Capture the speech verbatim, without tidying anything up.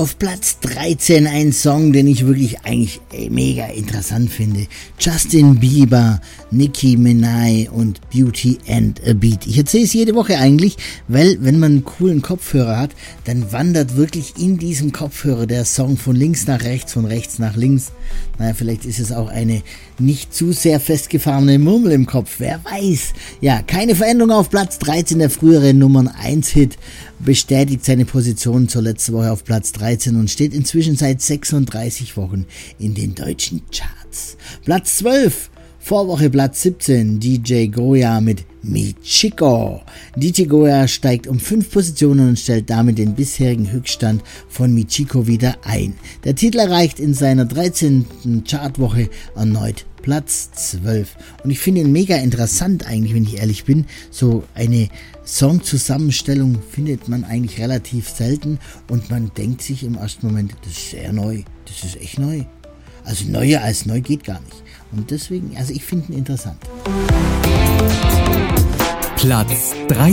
Auf Platz dreizehn ein Song, den ich wirklich eigentlich ey, mega interessant finde. Justin Bieber, Nicki Minaj und Beauty and a Beat. Ich erzähle es jede Woche eigentlich, weil wenn man einen coolen Kopfhörer hat, dann wandert wirklich in diesem Kopfhörer der Song von links nach rechts, von rechts nach links. Naja, vielleicht ist es auch eine nicht zu sehr festgefahrene Murmel im Kopf, wer weiß. Ja, keine Veränderung auf Platz dreizehn, der frühere Nummer eins Hit bestätigt seine Position zur letzten Woche auf Platz dreizehn und steht inzwischen seit sechsunddreißig Wochen in den deutschen Charts. Platz zwölf, Vorwoche Platz siebzehn, D J Goya mit Mi Chico. D J Goya steigt um fünf Positionen und stellt damit den bisherigen Höchststand von Mi Chico wieder ein. Der Titel erreicht in seiner dreizehnten Chartwoche erneut Platz zwölf. Und ich finde ihn mega interessant eigentlich, wenn ich ehrlich bin. So eine Songzusammenstellung findet man eigentlich relativ selten und man denkt sich im ersten Moment, das ist sehr neu, das ist echt neu. Also neuer als neu geht gar nicht. Und deswegen, also ich finde ihn interessant. Platz drei.